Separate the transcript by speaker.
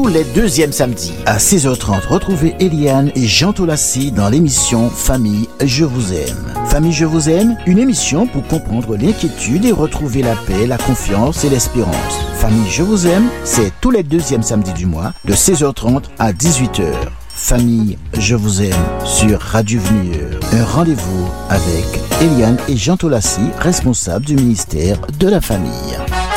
Speaker 1: tous les deuxièmes samedis. À 16h30, retrouvez Eliane et Jean Tolassi dans l'émission Famille, je vous aime. Famille, je vous aime, une émission pour comprendre l'inquiétude et retrouver la paix, la confiance et l'espérance. Famille, je vous aime, c'est tous les deuxièmes samedis du mois, de 16h30 à 18h. Famille, je vous aime sur Radio Venure. Un rendez-vous avec Eliane et Jean Tolassi, responsables du ministère de la Famille.